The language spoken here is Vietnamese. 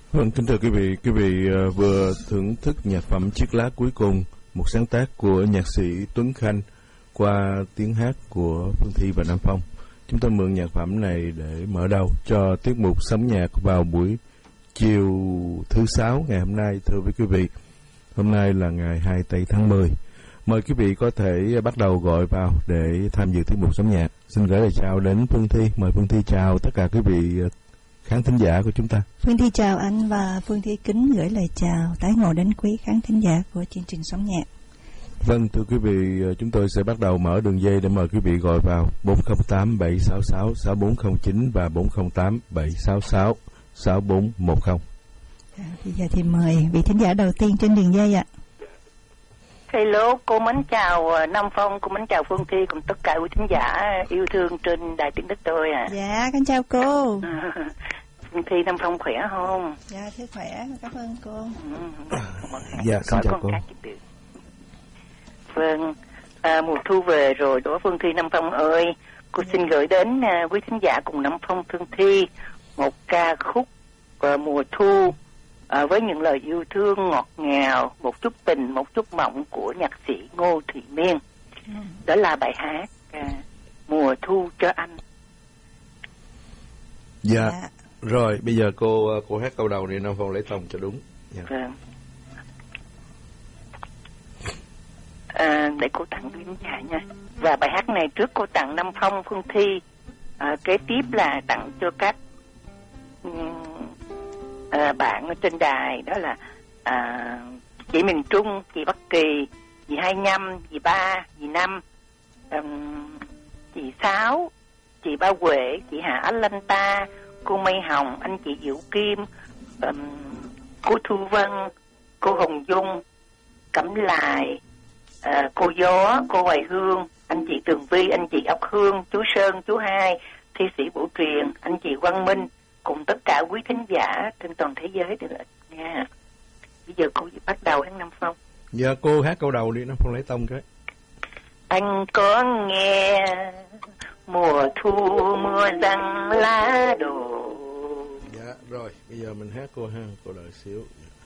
Vâng, kính thưa quý vị vừa thưởng thức nhạc phẩm Chiếc lá cuối cùng, một sáng tác của nhạc sĩ Tuấn Khanh qua tiếng hát của Phương Thi và Nam Phong. Chúng tôi mượn nhạc phẩm này để mở đầu cho tiết mục Sống Nhạc vào buổi chiều thứ Sáu ngày hôm nay. Thưa quý vị, hôm nay là ngày 2 tây tháng 10. Mời quý vị có thể bắt đầu gọi vào để tham dự tiết mục Sống Nhạc. Xin gửi lời chào đến Phương Thi. Mời Phương Thi chào tất cả quý vị khán thính giả của chúng ta. Phương Thi chào anh và Phương Thi kính gửi lời chào tái ngộ đến quý khán thính giả của chương trình Sống Nhạc. Vâng, thưa quý vị, chúng tôi sẽ bắt đầu mở đường dây để mời quý vị gọi vào 408 766 6409 và 408 766 6410. Bây giờ thì mời vị thính giả đầu tiên trên đường dây ạ. Hello, cô mến chào Nam Phong, cô mến chào Phương Thi cùng tất cả quý thính giả yêu thương trên đài tiếng đất tôi ạ. Dạ, con chào cô. Phương Thi, Nam Phong khỏe không? Dạ, thế khỏe, cảm ơn cô. Dạ, xin chào cô. Vâng, mùa thu về rồi đó Phương Thi, Nam Phong ơi. Cô xin gửi đến quý thính giả cùng Nam Phong, Phương Thi một ca khúc mùa thu với những lời yêu thương ngọt ngào, một chút tình, một chút mộng của nhạc sĩ Ngô Thụy Miên. Đó là bài hát Mùa Thu cho anh. Dạ. Rồi, bây giờ cô hát câu đầu đi, Nam Phong lấy tông cho đúng. Dạ. Vâng. Để cô tặng quý giả nha. Và bài hát này trước cô tặng Nam Phong, Phương Thi, kế tiếp là tặng cho các bạn ở trên đài, đó là chị miền Trung, chị Bắc Kỳ, chị 25, chị 3, chị 5, chị 6, chị Ba Huệ, chị Hạ Lanh Ta, cô Mây Hồng, anh chị Diệu Kim, cô Thu Vân, cô Hồng Dung, Cẩm Lài, cô Gió, cô Hoài Hương, anh chị Tường Vi, anh chị Ốc Hương, chú Sơn, chú Hai, thi sĩ Vũ Truyền, anh chị Quang Minh, cùng tất cả quý thính giả trên toàn thế giới được nha. Bây giờ cô bắt đầu hát Nam Phong. Dạ, cô hát câu đầu đi, Nam Phong lấy tông cái. Anh có nghe mùa thu mưa răng lá đổ. Dạ, rồi, bây giờ mình hát cô ha, cô đợi xíu.